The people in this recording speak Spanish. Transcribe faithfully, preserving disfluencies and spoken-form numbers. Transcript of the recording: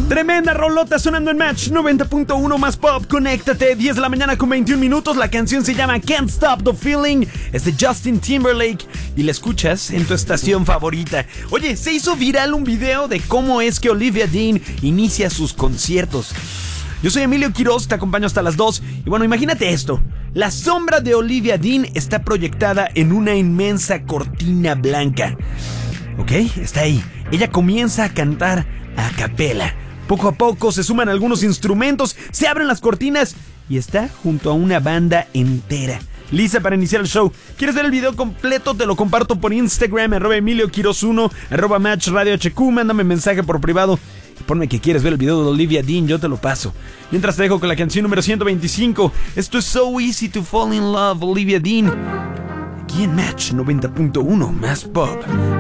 Tremenda rolota sonando en Match noventa punto uno más pop. Conéctate, diez de la mañana con veintiún minutos. La canción se llama Can't Stop the Feeling. Es de Justin Timberlake y la escuchas en tu estación favorita. Oye, se hizo viral un video de cómo es que Olivia Dean inicia sus conciertos. Yo soy Emilio Quiroz, te acompaño hasta las dos. Y bueno, imagínate esto. La sombra de Olivia Dean está proyectada en una inmensa cortina blanca. ¿Ok? Está ahí. Ella comienza a cantar a capela. Poco a poco se suman algunos instrumentos, se abren las cortinas y está junto a una banda entera. Lista para iniciar el show. ¿Quieres ver el video completo? Te lo comparto por Instagram, arroba Emilio Quiroz uno, arroba Match Radio H Q. Mándame mensaje por privado y ponme que quieres ver el video de Olivia Dean, yo te lo paso. Mientras te dejo con la canción número ciento veinticinco. Esto es So Easy to Fall in Love, Olivia Dean. Aquí en Match noventa punto uno más pop.